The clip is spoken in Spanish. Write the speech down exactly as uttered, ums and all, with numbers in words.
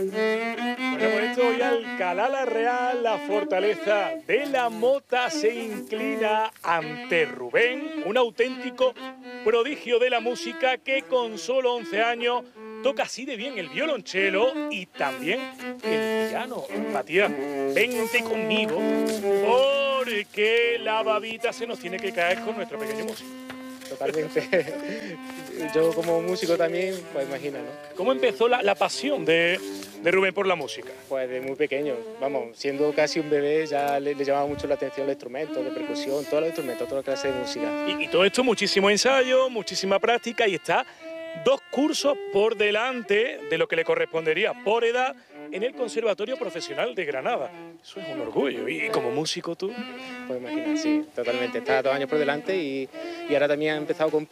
Bueno, por esto hoy Alcalá la Real, la fortaleza de la Mota, se inclina ante Rubén, un auténtico prodigio de la música que con solo once años toca así de bien el violonchelo y también el piano. Matías, vente conmigo porque la babita se nos tiene que caer con nuestro pequeño músico. Totalmente. Yo como músico también, pues imagina, ¿no? ¿Cómo empezó la, la pasión de, de Rubén por la música? Pues de muy pequeño, vamos, siendo casi un bebé ya le, le llamaba mucho la atención los instrumentos, de percusión, todos los instrumentos, toda clase de música. Y, y todo esto, muchísimo ensayo, muchísima práctica y está dos cursos por delante de lo que le correspondería por edad en el Conservatorio Profesional de Granada. Eso es un orgullo. Y como músico tú... Pues imagina, sí, totalmente. Está dos años por delante y, y ahora también ha empezado con